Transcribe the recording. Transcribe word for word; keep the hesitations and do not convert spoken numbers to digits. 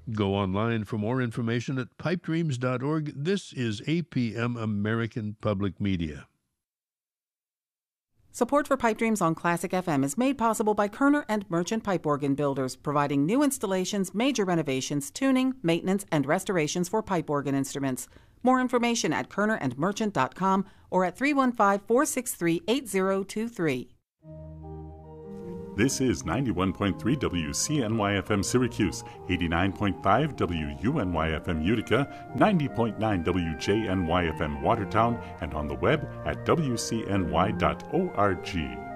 Go online for more information at pipe dreams dot org. This is A P M American Public Media. Support for Pipe Dreams on Classic F M is made possible by Kerner and Merchant Pipe Organ Builders, providing new installations, major renovations, tuning, maintenance, and restorations for pipe organ instruments. More information at kerner and merchant dot com or at three one five, four six three, eight zero two three. This is ninety-one point three W C N Y F M Syracuse, eighty-nine point five W U N Y F M Utica, ninety point nine W J N Y F M Watertown, and on the web at W C N Y dot org.